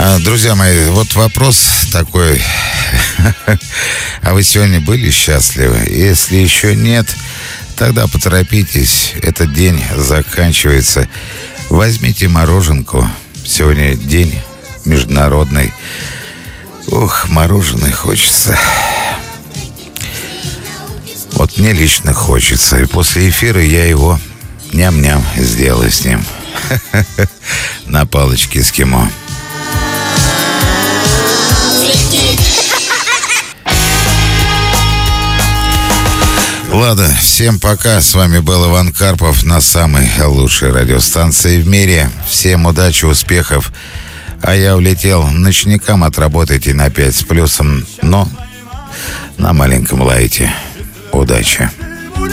Друзья мои, вот вопрос такой. А вы сегодня были счастливы? Если еще нет, тогда поторопитесь. Этот день заканчивается. Возьмите мороженку. Сегодня день международный. Ох, мороженое хочется. Вот мне лично хочется. И после эфира я его ням-ням сделаю с ним. На палочке эскимо. Ладно, всем пока. С вами был Иван Карпов на самой лучшей радиостанции в мире. Всем удачи, успехов. А я улетел. Ночникам отработайте на 5 с плюсом, но на маленьком лайте. Удачи.